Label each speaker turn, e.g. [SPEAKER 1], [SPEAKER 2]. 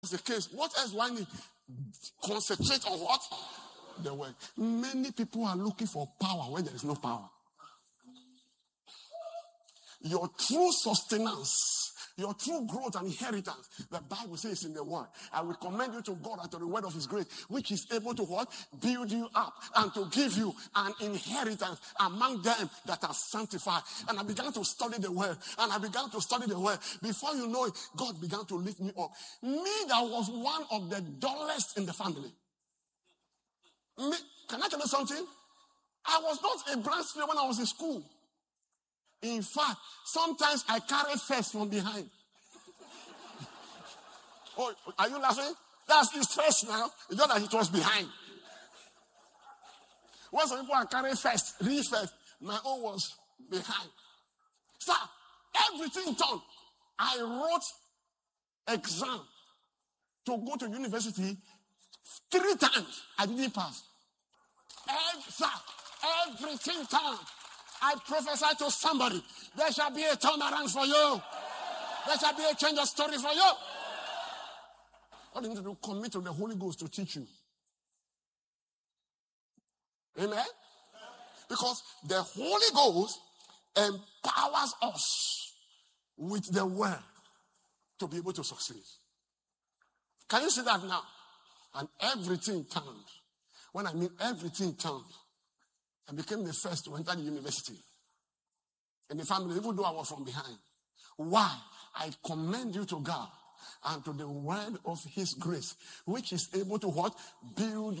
[SPEAKER 1] the case, what else do I need? Concentrate on what? The word. Many people are looking for power when there is no power. Your true sustenance, your true growth and inheritance, the Bible says in the word. I will commend you to God and to the word of his grace, which is able to what? Build you up and to give you an inheritance among them that are sanctified. And I began to study the word. Before you know it, God began to lift me up. Me that was one of the dullest in the family. Me, can I tell you something? I was not a branch student when I was in school. In fact, sometimes I carry first from behind. Oh, are you laughing? That's his first now. It's not that it was behind. When some people are carrying first, read first, my own was behind. Sir, everything done. I wrote exam to go to university 3 times. I didn't pass. Everything done. I prophesy to somebody, there shall be a turnaround for you. There shall be a change of story for you. All you need to do, commit to the Holy Ghost to teach you. Amen? Because the Holy Ghost empowers us with the word to be able to succeed. Can you see that now? And everything turned. When I mean everything turned, I became the first to enter the university. In the family, even though I was from behind. Why? I commend you to God and to the word of his grace, which is able to what? Build